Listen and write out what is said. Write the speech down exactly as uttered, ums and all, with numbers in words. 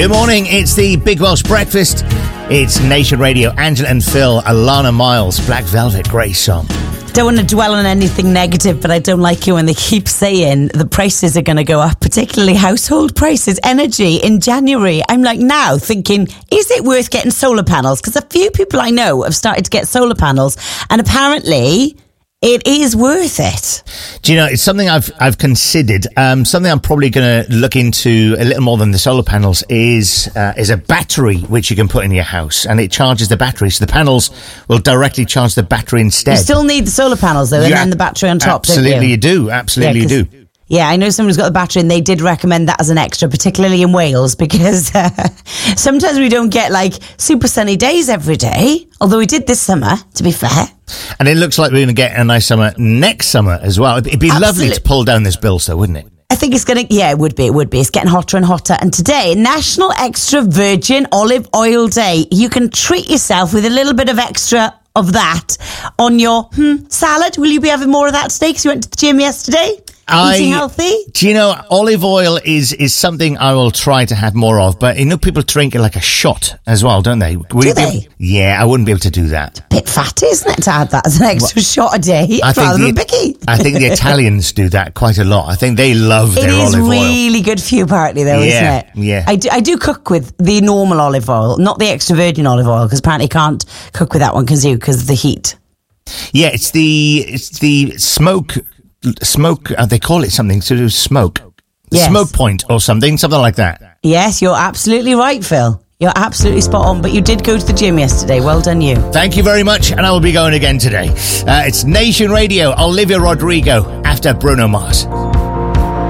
Good morning, it's the Big Welsh Breakfast. It's Nation Radio, Angela and Phil, Alana Miles, Black Velvet, great song. Don't want to dwell on anything negative, but I don't like it when they keep saying the prices are going to go up, particularly household prices, energy in January. I'm like now thinking, is it worth getting solar panels? Because a few people I know have started to get solar panels, and apparently it is worth it. Do you know, it's something I've I've considered. Um, something I'm probably going to look into a little more than the solar panels is uh, is a battery which you can put in your house, and it charges the battery. So the panels will directly charge the battery instead. You still need the solar panels though, and Yeah, then the battery on top. Absolutely, don't you? you do. Absolutely, Yeah, you do. Yeah, I know someone who's got the battery, and they did recommend that as an extra, particularly in Wales, because uh, sometimes we don't get like super sunny days every day. Although we did this summer, to be fair. And it looks like we're going to get a nice summer next summer as well. It'd be Absolutely. lovely to pull down this bill, though, wouldn't it? I think it's going to, yeah, it would be, it would be. It's getting hotter and hotter. And today, National Extra Virgin Olive Oil Day. You can treat yourself with a little bit of extra of that on your hmm, salad. Will you be having more of that today because you went to the gym yesterday? I, Eating healthy? Do you know, olive oil is, is something I will try to have more of, but you know, people drink it like a shot as well, don't they? Would Do you be they? able- yeah, I wouldn't be able to do that. Bit fatty, isn't it, to add that as an extra Well, shot a day? I rather think, than the, picky. I think the Italians do that quite a lot. I think they love It their is olive oil. really good for you, apparently, though, Yeah, isn't it? yeah. I do, I do cook with the normal olive oil, not the extra virgin olive oil, because apparently you can't cook with that one because you because of the heat. Yeah, it's the it's the smoke smoke. Uh, they call it something to do with smoke. Yes. Smoke point or something, something like that. Yes, you're absolutely right, Phil. You're absolutely spot on, but you did go to the gym yesterday. Well done, you. Thank you very much, and I will be going again today. Uh, it's Nation Radio, Olivia Rodrigo after Bruno Mars.